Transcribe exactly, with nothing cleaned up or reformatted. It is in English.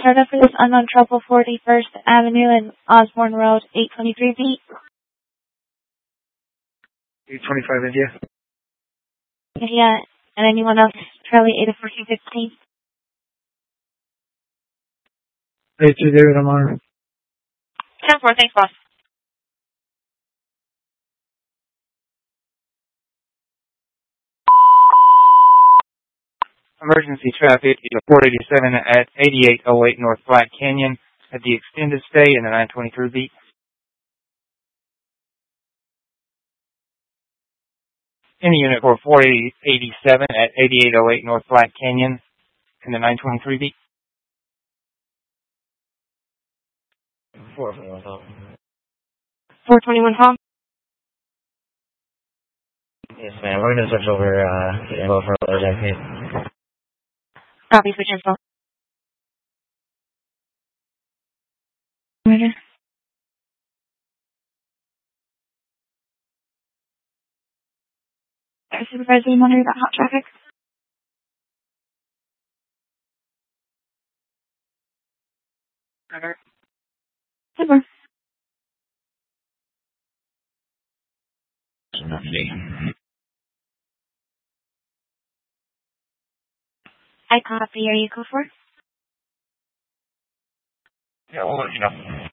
Startup for this unknown trouble, forty-first Avenue and Osborne Road, eight twenty-three beat. eight twenty-five India. Yeah, and anyone else, Charlie, eight oh fourteen fifteen. eight two David, I'm on. ten four, thanks, boss. Emergency traffic, four eighty-seven at eighty-eight oh eight North Black Canyon at the extended stay in the nine twenty-three beat. Any unit for four eighty-seven at eighty-eight oh eight North Black Canyon in the nine twenty-three beat. four twenty-one Tom. four twenty-one Tom? Yes, ma'am. We're going to switch over uh, the info for another day. Copy, switch info. Roger. Our supervisor, you monitor that hot traffic? Roger. Super. I copy. Are you go for? Yeah, we'll let you know.